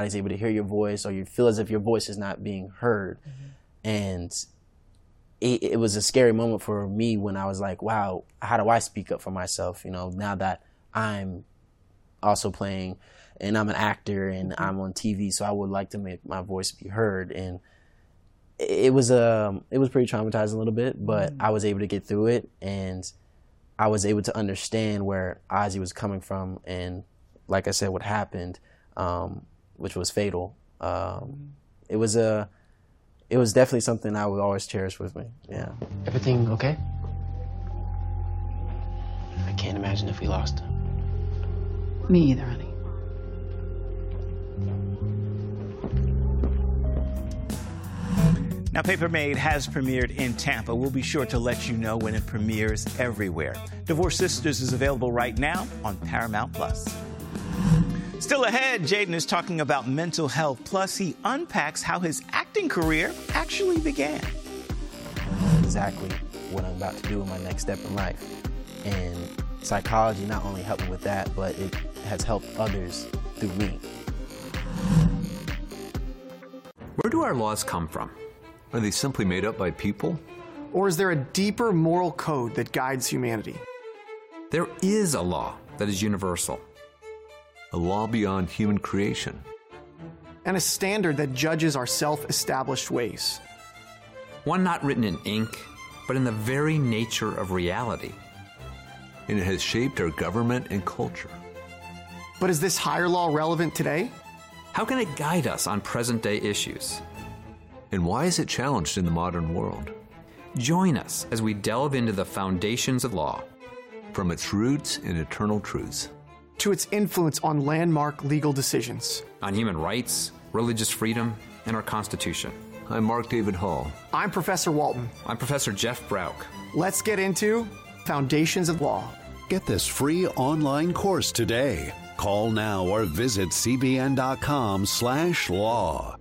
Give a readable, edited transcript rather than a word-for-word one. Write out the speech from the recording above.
is able to hear your voice, or you feel as if your voice is not being heard. And it was a scary moment for me when I was like, wow, how do I speak up for myself? Now that I'm also playing and I'm an actor and I'm on TV, so I would like to make my voice be heard. And it was pretty traumatizing a little bit, but I was able to get through it, and I was able to understand where Ozzy was coming from, and like I said, what happened, which was fatal. It was definitely something I would always cherish with me. Yeah. Everything okay? I can't imagine if we lost him. Me either, honey. Now, Paper Maid has premiered in Tampa. We'll be sure to let you know when it premieres everywhere. Divorced Sisters is available right now on Paramount+. Still ahead, Jaden is talking about mental health. Plus, he unpacks how his acting career actually began. Exactly what I'm about to do in my next step in life. And psychology not only helped me with that, but it has helped others through me. Where do our laws come from? Are they simply made up by people? Or is there a deeper moral code that guides humanity? There is a law that is universal. A law beyond human creation. And a standard that judges our self-established ways. One not written in ink, but in the very nature of reality. And it has shaped our government and culture. But is this higher law relevant today? How can it guide us on present-day issues? And why is it challenged in the modern world? Join us as we delve into the foundations of law. From its roots and eternal truths. To its influence on landmark legal decisions. On human rights, religious freedom, and our Constitution. I'm Mark David Hall. I'm Professor Walton. I'm Professor Jeff Brauk. Let's get into Foundations of Law. Get this free online course today. Call now or visit cbn.com/law.